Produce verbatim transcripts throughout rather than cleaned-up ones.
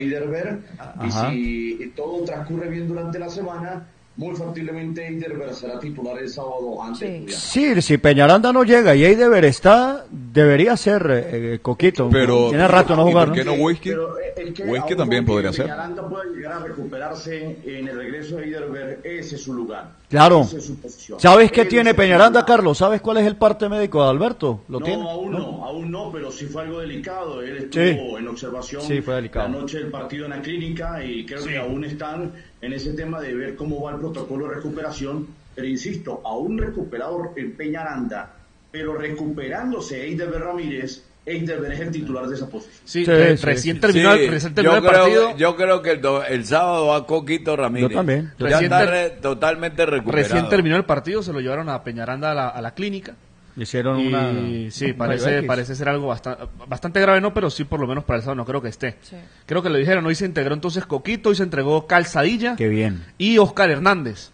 Eiderberg, y si todo transcurre bien durante la semana, muy factiblemente Eiderberg será titular el sábado ante sí. sí, si Peñaranda no llega y Eiderberg está, debería ser eh, Coquito. Pero tiene rato no jugar, ¿por qué no Whisky? Whisky también podría ser. Peñaranda puede llegar a recuperarse en el regreso de Eiderberg, ese es su lugar. Claro. Esa es su posición. ¿Sabes qué tiene Peñaranda, Carlos? ¿Sabes cuál es el parte médico de Alberto? ¿Lo no, tiene? aún no, no, aún no, pero sí fue algo delicado. Él estuvo sí. en observación sí, fue delicado. la noche del partido en la clínica y creo sí. que aún están en ese tema de ver cómo va el protocolo de recuperación. Pero insisto, aún recuperado en Peñaranda, pero recuperándose Eiderberg Ramírez, Eiderberg es el titular de esa posición. Sí, sí, re- sí recién sí. terminó, sí, recién terminó el creo, partido. Yo creo que el, do, el sábado va Coquito Ramírez. Yo también. Ya recién está re, totalmente recuperado. Recién terminó el partido, se lo llevaron a Peñaranda a la, a la clínica. Hicieron y, una... Sí, parece, parece ser algo bastante, bastante grave, no, pero sí por lo menos para el sábado no creo que esté. Sí. Creo que lo dijeron, hoy se integró entonces Coquito, hoy se entregó Calzadilla. Qué bien. Y Oscar Hernández.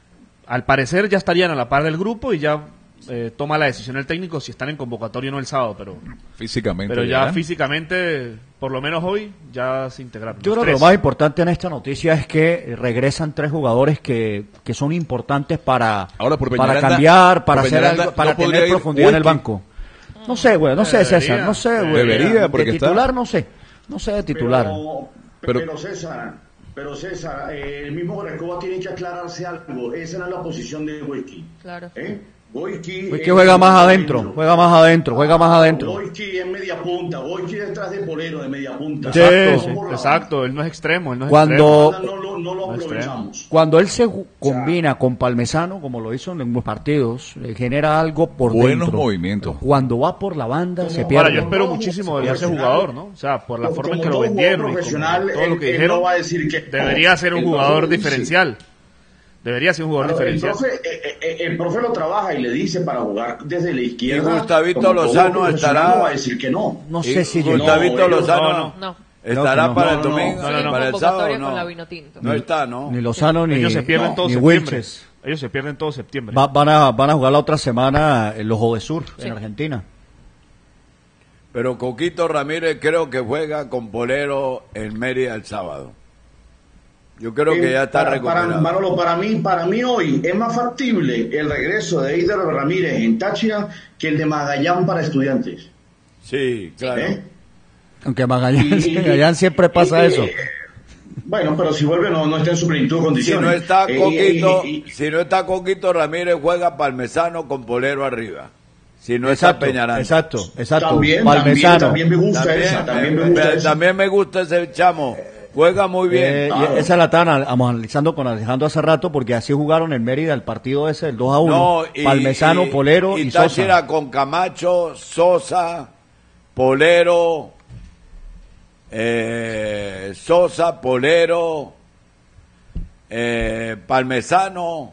Al parecer ya estarían a la par del grupo y ya eh, toma la decisión el técnico si están en convocatoria o no el sábado, pero físicamente pero ya ¿verdad? físicamente, por lo menos hoy, ya se integraron. Yo creo tres. que lo más importante en esta noticia es que regresan tres jugadores que, que son importantes para, Ahora, por para cambiar, para hacer algo, para no tener profundidad en el banco. No sé, güey, no sé, debería, César, no sé, güey. Debería, porque de titular está... no sé, no sé de titular. Pero, pero, pero César, pero César, eh, el mismo Recoba tiene que aclararse algo. Esa no es la posición de Whisky. Claro. ¿Eh? Whisky juega más adentro, juega más adentro, juega más adentro. Whisky es media punta, Whisky detrás de Polero de media punta. Sí, exacto, sí, exacto, él no es extremo, él no es cuando, extremo. No, no, no lo aprovechamos. Cuando él se combina o sea, con Palmesano, como lo hizo en los partidos, le genera algo por buenos dentro. movimientos. Cuando va por la banda se pierde. Ahora, yo espero muchísimo de ese jugador, ¿no? O sea, por la como, forma en que lo vendieron y todo lo que dijeron, no va a decir que debería ser un jugador diferencial. Debería ser un jugador claro, diferencial. El profe, eh, eh, el profe lo trabaja y le dice para jugar desde la izquierda. Y Gustavito Lozano estará. No va a decir que no. No sé si Gustavito no, Lozano no, no. estará no, para no, el domingo, no, no, no, para el sábado. No, no ni, está, ¿no? Ni Lozano ni ellos se pierden no, todo ni septiembre. Wilches. Ellos se pierden todo septiembre. Va, van a van a jugar la otra semana en los Jovesur sí. en Argentina. Pero Coquito Ramírez creo que juega con Polero en Mérida el sábado. Yo creo que ya está para, recuperado. Para, Manolo, para mí, para mí hoy es más factible el regreso de Eiderberg Ramírez en Táchira que el de Magallán para Estudiantes. Sí, claro. ¿Eh? Aunque Magallán, y, Magallán siempre pasa y, eso. Eh, bueno, pero si vuelve no, no está en su plenitud de condiciones. Si no está Coquito, eh, y, y, si no está Coquito Ramírez, juega Palmesano con Polero arriba. Si no exacto, está Peñaranda. Exacto, exacto. También, Palmesano. También, también me gusta también, esa. También, me, me gusta esa. también me gusta ese chamo. Juega muy bien. Eh, claro. Esa la están analizando con Alejandro hace rato porque así jugaron en Mérida el partido ese, el dos a uno. No, y, Palmesano, y, Polero y, y Sosa. Táchira con Camacho, Sosa, Polero, eh, Sosa, Polero, eh, Palmesano,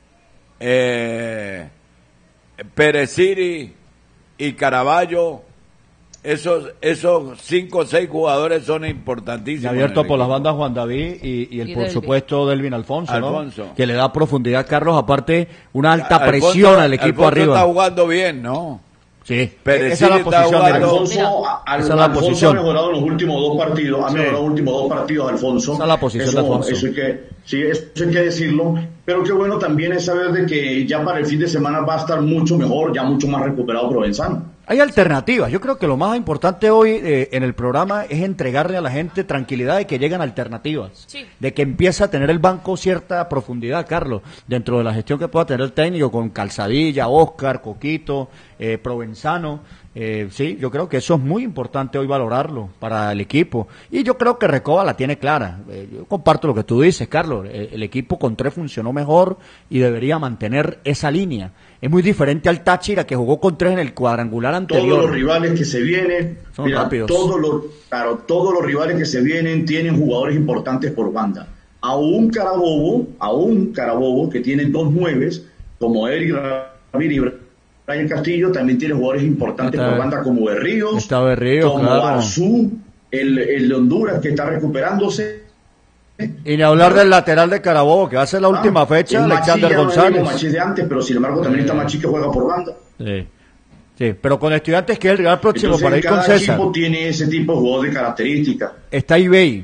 eh, Pereciri y Caraballo. Esos esos cinco o seis jugadores son importantísimos. Y abierto por las bandas Juan David y, y el y por Delvin. supuesto Delvin Alfonso, Alfonso. ¿no? Que le da profundidad, Carlos, aparte una alta Alfonso, presión al equipo Alfonso arriba. Está jugando bien, ¿no? Sí, pero esa es la posición de Alfonso. Al, esa es la Alfonso posición. ha mejorado en los últimos dos partidos, ha mejorado sí. los últimos dos partidos Alfonso. Esa es la posición eso, de Alfonso. Eso hay que, sí, eso hay que decirlo. Pero qué bueno también es saber de que ya para el fin de semana va a estar mucho mejor, ya mucho más recuperado Provenzano. Hay alternativas. Yo creo que lo más importante hoy eh, en el programa es entregarle a la gente tranquilidad de que llegan alternativas. Sí. De que empieza a tener el banco cierta profundidad, Carlos, dentro de la gestión que pueda tener el técnico con Calzadilla, Oscar, Coquito, eh, Provenzano. Eh, sí, yo creo que eso es muy importante hoy valorarlo para el equipo. Y yo creo que Recoba la tiene clara. Eh, yo comparto lo que tú dices, Carlos. Eh, el equipo con tres funcionó mejor y debería mantener esa línea. Es muy diferente al Táchira que jugó con tres en el cuadrangular anterior. Todos los rivales que se vienen, son mira, rápidos. Todos los, claro, todos los rivales que se vienen tienen jugadores importantes por banda. A un Carabobo, a un Carabobo que tiene dos nueves, como Eric Ramírez y Brian Castillo, también tiene jugadores importantes está, por banda como Berríos, está Berríos como claro. Arzú, el, el de Honduras que está recuperándose. Y ni hablar del lateral de Carabobo, que va a ser la ah, última fecha, Alexander González. No Machi de antes, pero sin embargo también está Machi que juega por banda. Sí. Sí, pero con Estudiantes que es el rival próximo. Entonces, para ir con César. Cada equipo tiene ese tipo de jugador de características. Está Ibey,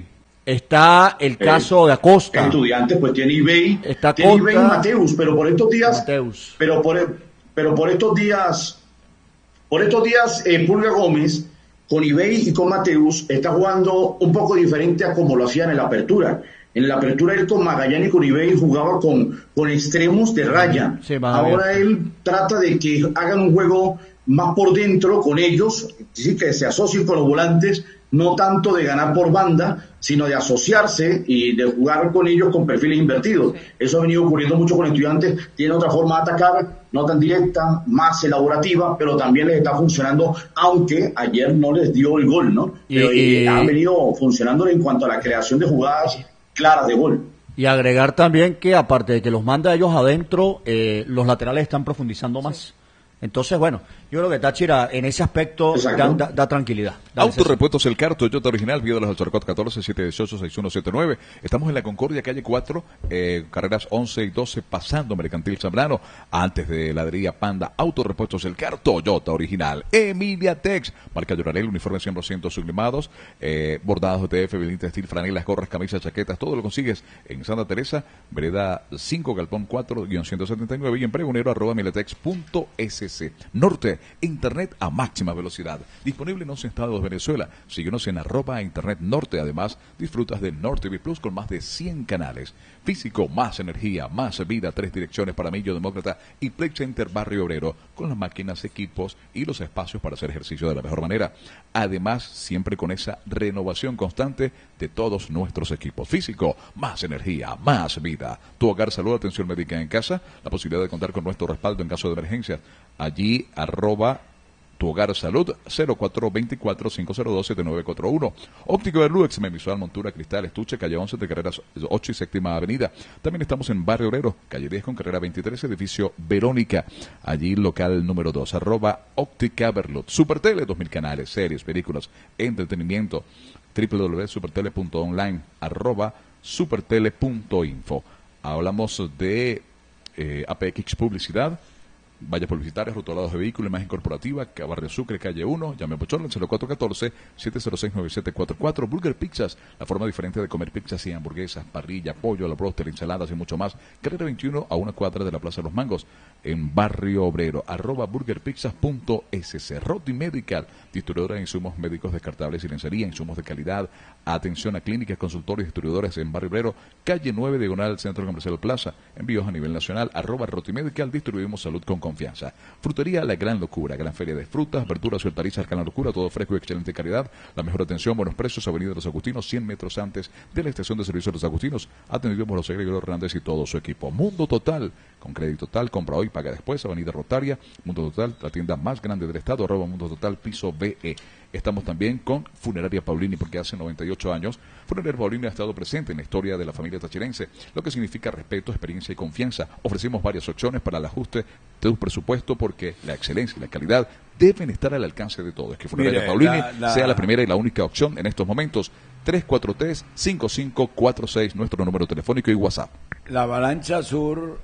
Está el caso eh, de Acosta. Estudiantes, pues tiene Ibey, está tiene Acosta, Ibey y Mateus, pero por estos días, Mateus. pero por, pero por estos días, por estos días, eh, Pulga Gómez, con Ibey y con Mateus, está jugando un poco diferente a como lo hacían en la apertura. En la apertura él con Magallanes y con Ibey jugaba con, con extremos de raya. Sí, Ahora bien. él trata de que hagan un juego más por dentro con ellos, sí, que se asocien con los volantes, no tanto de ganar por banda, sino de asociarse y de jugar con ellos con perfiles invertidos. Sí. Eso ha venido ocurriendo mucho con Estudiantes, tiene otra forma de atacar, no tan directa, más elaborativa, pero también les está funcionando, aunque ayer no les dio el gol, ¿no? Pero y, y, ha venido funcionando en cuanto a la creación de jugadas claras de gol. Y agregar también que aparte de que los manda ellos adentro, eh, los laterales están profundizando más. Sí. Entonces, bueno, yo creo que Táchira en ese aspecto da, da, da tranquilidad. Autorepuestos El Car, Toyota original, Vía de los Altorcot catorce, siete dieciocho, seis uno siete nueve. Estamos en la Concordia, calle cuatro, eh, carreras once y doce, pasando Mercantil Zambrano, antes de Ladería Panda. Autorepuestos El Car, Toyota original. Emilia Tex, marca Llorarel, uniformes cien por ciento sublimados, eh, bordados de T F, Belinta Steel, franelas, gorras, camisas, chaquetas, todo lo consigues en Santa Teresa, vereda cinco, galpón cuatro, ciento setenta y nueve y en pregonero arroba milatex punto es. Norte, internet a máxima velocidad, disponible en once estados de Venezuela. Síguenos en arroba internet norte. Además, disfrutas de Norte T V Plus con más de cien canales. Físico, más energía, más vida, tres direcciones para Millo Demócrata y Play Center Barrio Obrero, con las máquinas, equipos y los espacios para hacer ejercicio de la mejor manera. Además, siempre con esa renovación constante de todos nuestros equipos. Físico, más energía, más vida. Tu hogar, salud, atención médica en casa, la posibilidad de contar con nuestro respaldo en caso de emergencia. Allí, arroba Tu Hogar Salud, cero cuatro dos cuatro, cinco cero dos, siete nueve cuatro uno. Óptico Berlux, visual, montura, cristal, estuche, calle once de carreras ocho y séptima avenida. También estamos en Barrio Obrero, calle diez con carrera veintitrés, edificio Verónica. Allí local número dos, arroba Óptica Berlux. Supertele, dos mil canales, series, películas, entretenimiento, doble u doble u doble u punto supertele punto online, arroba supertele punto info. Hablamos de eh, A P X Publicidad, vallas publicitarias, rotulados de vehículos, imagen corporativa, Barrio Sucre, calle uno, llame a Pocholo, cero cuatro uno cuatro, siete cero seis, nueve siete cuatro cuatro. Burger Pizzas, la forma diferente de comer pizzas y hamburguesas, parrilla, pollo, la broster, ensaladas y mucho más. Carrera veintiuno a una cuadra de la Plaza de los Mangos, en Barrio Obrero, arroba burgerpizzas punto es. Roti Medical, distribuidora de insumos médicos descartables y lencería, insumos de calidad, atención a clínicas, consultorios, distribuidores en Barrio Obrero, calle nueve, diagonal Centro Comercial Plaza, envíos a nivel nacional, arroba Roti Medical, distribuimos salud con confianza. Frutería La Gran Locura, gran feria de frutas, verduras y hortalizas Gran Locura, todo fresco y excelente calidad, la mejor atención, buenos precios, Avenida de los Agustinos, cien metros antes de la estación de servicio de los Agustinos, atendido por José Gregorio Hernández y todo su equipo. Mundo Total, con crédito total, compra hoy, paga después, Avenida Rotaria, Mundo Total, la tienda más grande del estado, arroba Mundo Total, piso B E. Estamos también con Funeraria Paulini, porque hace noventa y ocho años Funeraria Paulini ha estado presente en la historia de la familia tachirense, lo que significa respeto, experiencia y confianza. Ofrecemos varias opciones para el ajuste de tu presupuesto, porque la excelencia y la calidad deben estar al alcance de todos. Que Funeraria Mire, Paulini la, la... sea la primera y la única opción en estos momentos. tres cuatro tres, cinco cinco cuatro seis, nuestro número telefónico y WhatsApp. La Avalancha Sur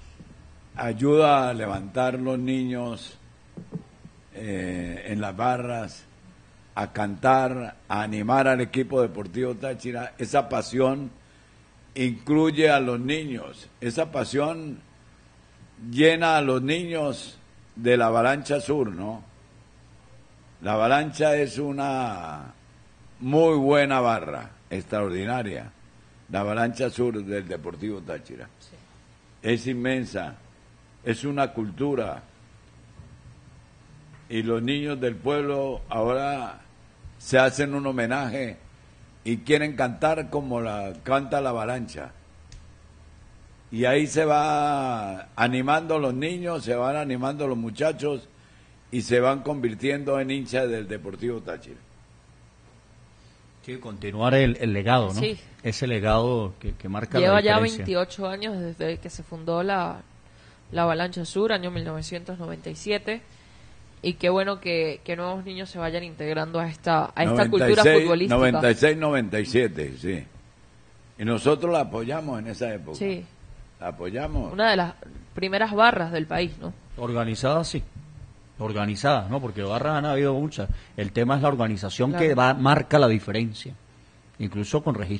ayuda a levantar los niños eh, en las barras, a cantar, a animar al equipo deportivo Táchira. Esa pasión incluye a los niños, esa pasión llena a los niños de la Avalancha Sur, ¿no? La Avalancha es una muy buena barra, extraordinaria, la Avalancha Sur del Deportivo Táchira. Sí. Es inmensa, es una cultura. Y los niños del pueblo ahora se hacen un homenaje y quieren cantar como la canta la Avalancha. Y ahí se va animando los niños, se van animando los muchachos y se van convirtiendo en hinchas del Deportivo Táchira. Sí, continuar el, el legado, ¿no? Sí. Ese legado que, que marca Lleva la ya diferencia. veintiocho años desde que se fundó la, la Avalancha Sur, año mil novecientos noventa y siete. Y qué bueno que, que nuevos niños se vayan integrando a esta a esta cultura futbolística. noventa y seis noventa y siete, sí. Y nosotros la apoyamos en esa época. Sí. La apoyamos. Una de las primeras barras del país, ¿no? Organizadas, sí. Organizadas, ¿no? Porque barras han habido muchas. El tema es la organización, claro, que va, marca la diferencia. Incluso con registro